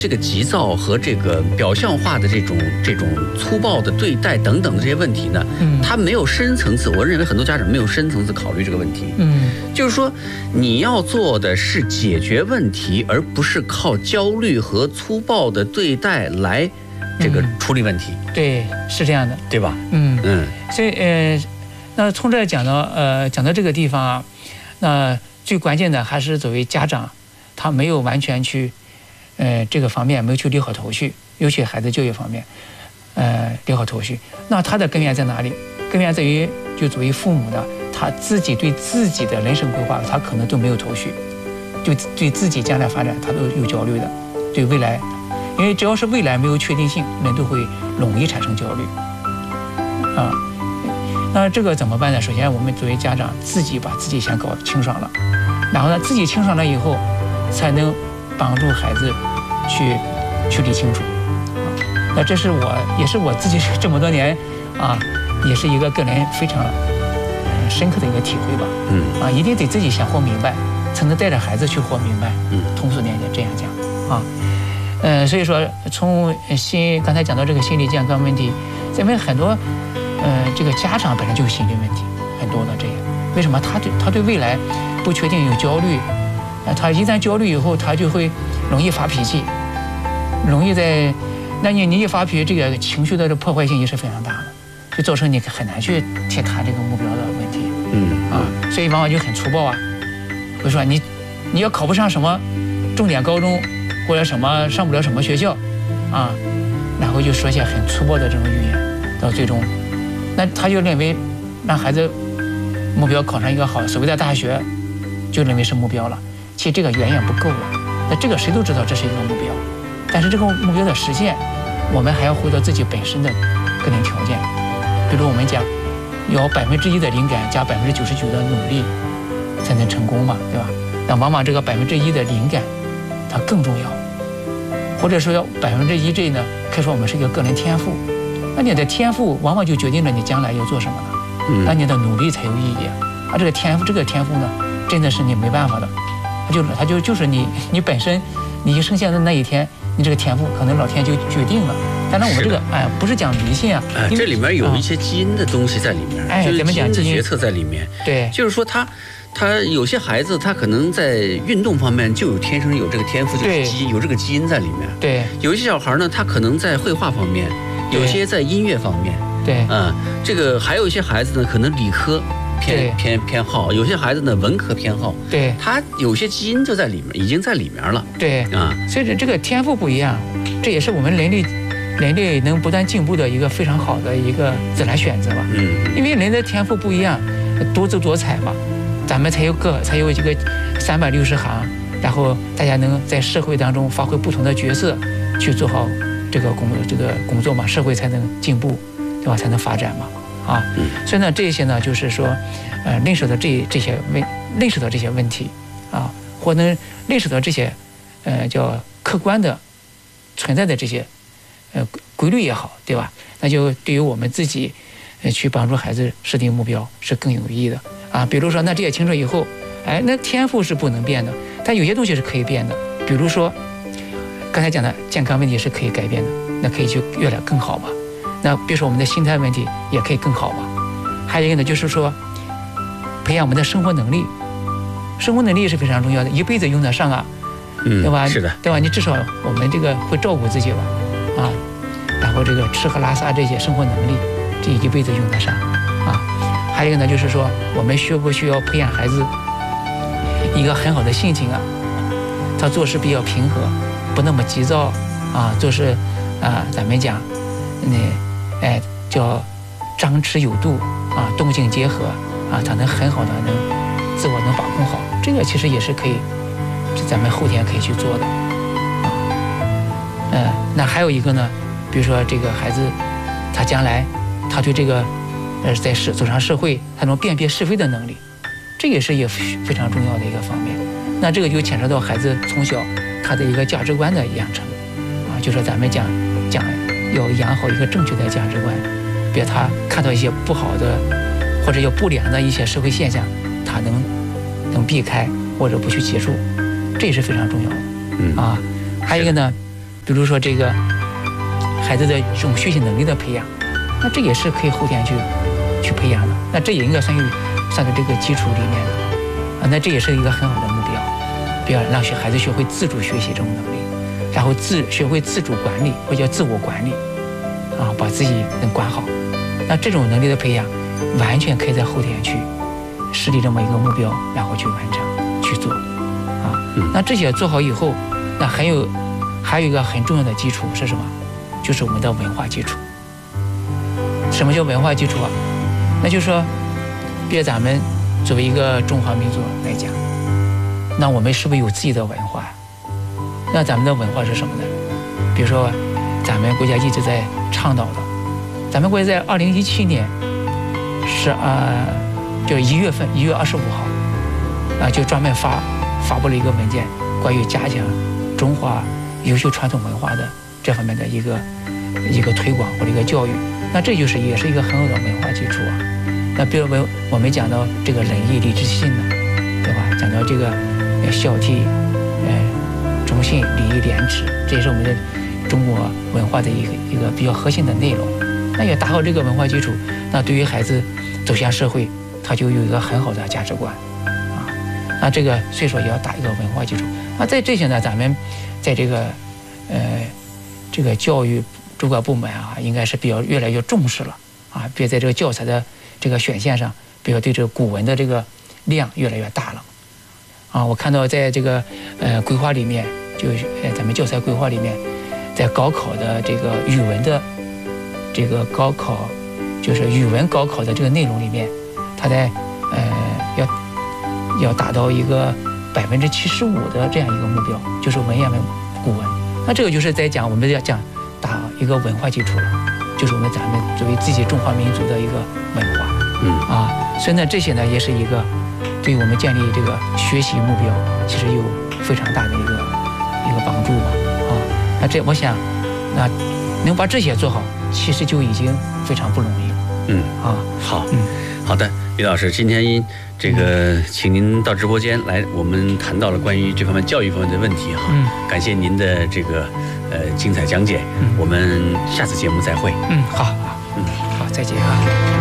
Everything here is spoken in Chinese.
这个急躁和这个表象化的这种粗暴的对待等等的这些问题呢，他没有深层次，我认为很多家长没有深层次考虑这个问题。就是说你要做的是解决问题，而不是靠焦虑和粗暴的对待来这个处理问题。 对，是这样的， 对吧？ 所以那从这讲到这个地方啊，那最关键的还是作为家长，他没有完全去。这个方面没有去理好头绪，尤其孩子教育方面，理好头绪。那他的根源在哪里？根源在于，就作为父母呢，他自己对自己的人生规划，他可能都没有头绪，就对自己将来发展，他都有焦虑的。对未来，因为只要是未来没有确定性，人都会容易产生焦虑。那这个怎么办呢？首先，我们作为家长，自己把自己先搞清爽了，然后呢，自己清爽了以后，才能帮助孩子去理清楚。那这是也是我自己这么多年也是一个个人非常深刻的一个体会吧。一定得自己先活明白，才能带着孩子去活明白。通俗点这样讲所以说从刚才讲到这个心理健康问题，因为很多这个家长本身就有心理问题很多的这样，为什么他对未来不确定有焦虑？他一旦焦虑以后，他就会容易发脾气，容易那你一发脾气，这个情绪的破坏性也是非常大的，就造成你很难去谈这个目标的问题。所以往往就很粗暴比如说你要考不上什么重点高中，或者上不了什么学校然后就说些很粗暴的这种语言，到最终，那他就认为让孩子目标考上一个好所谓的大学，就认为是目标了。其实这个远远不够了，那这个谁都知道这是一个目标，但是这个目标的实现，我们还要回到自己本身的个人条件。比如我们讲，要1%的灵感加99%的努力才能成功嘛，对吧？那往往这个1%的灵感，它更重要，或者说要1%这呢，可以说我们是一个个人天赋。那你的天赋往往就决定了你将来要做什么呢？那你的努力才有意义。这个天赋呢，真的是你没办法的。就是你本身，你一生下的那一天，你这个天赋可能老天就决定了。当然我们这个不是讲迷信这里面有一些基因的东西在里面，就是基因的决策在里面。 对， 就是说他有些孩子他可能在运动方面就天生有这个天赋，就是有这个基因在里面。 对， 有一些小孩呢，他可能在绘画方面，有些在音乐方面。 对， 这个还有一些孩子呢，可能理科偏好，有些孩子呢文科偏好， 对， 他有些基因就在里面，已经在里面了。 对所以这个天赋不一样，这也是我们人类能不断进步的一个非常好的一个自然选择吧。因为人的天赋不一样，多姿多彩嘛，咱们才有这个360行，然后大家能在社会当中发挥不同的角色，去做好这个工作嘛，社会才能进步，对吧？才能发展嘛。所以呢，这些呢，就是说，认识到认识到这些问题或能认识到这些叫客观的存在的这些规律也好，对吧？那就对于我们自己去帮助孩子设定目标是更有意义的比如说，那这些清楚以后，那天赋是不能变的，但有些东西是可以变的。比如说刚才讲的健康问题是可以改变的，那可以去越来更好嘛。那比如说我们的心态问题也可以更好嘛。还有一个呢，就是说培养我们的生活能力，生活能力是非常重要的，一辈子用得上对吧？ 是的， 对吧？你至少我们这个会照顾自己吧然后这个吃喝拉撒这些生活能力，这一辈子用得上还有一个呢，就是说我们需不需要培养孩子一个很好的性情他做事比较平和，不那么急躁做事咱们讲叫张弛有度动静结合他能很好的自我能把控好，这个其实也是可以，咱们后天可以去做的那还有一个呢，比如说这个孩子他将来他对这个在走上社会，他能辨别是非的能力，这也是一个非常重要的一个方面。那这个就牵扯到孩子从小他的一个价值观的养成就说咱们讲要养好一个正确的价值观，别他看到一些不好的或者有不良的一些社会现象，他能避开或者不去接触，这也是非常重要的还有一个呢， 比如说这个孩子的这种学习能力的培养，那这也是可以后天去培养的。那这也应该算在这个基础里面的那这也是一个很好的目标，不要让孩子学会自主学习这种能力，然后学会自主管理或者叫自我管理把自己能管好。那这种能力的培养，完全可以在后天去设立这么一个目标，然后去完成去做那这些做好以后，那还有一个很重要的基础是什么？就是我们的文化基础。什么叫文化基础那就是说，比如咱们作为一个中华民族来讲，那我们是不是有自己的文化？那咱们的文化是什么呢？比如说，咱们国家一直在倡导的，咱们国家在2017年就是1月25号就专门发布了一个文件，关于加强中华优秀传统文化的这方面的一个推广或者一个教育。那这也是一个很好的文化基础那比如我们讲到这个仁义礼智信呢，对吧？讲到这个孝悌忠信礼义廉耻，这也是我们的中国文化的一个比较核心的内容。那也打好这个文化基础，那对于孩子走向社会，他就有一个很好的价值观那这个所以说也要打一个文化基础。那在这些呢，咱们在这个教育主管部门应该是越来越重视了比如在这个教材的这个选线上，比如对这个古文的这个量越来越大了我看到在这个规划里面，就是咱们教材规划里面，在高考的这个语文的这个高考，就是语文高考的这个内容里面，它在要达到一个75%的这样一个目标，就是文言文古文。那这个就是在讲我们要打一个文化基础了，就是咱们作为自己中华民族的一个文化所以呢这些呢也是一个对于我们建立这个学习目标其实有非常大的一个帮助那这我想那能把这些做好，其实就已经非常不容易了好的，李老师，今天这个请您到直播间来，我们谈到了关于这方面教育方面的问题感谢您的这个精彩讲解我们下次节目再会好，再见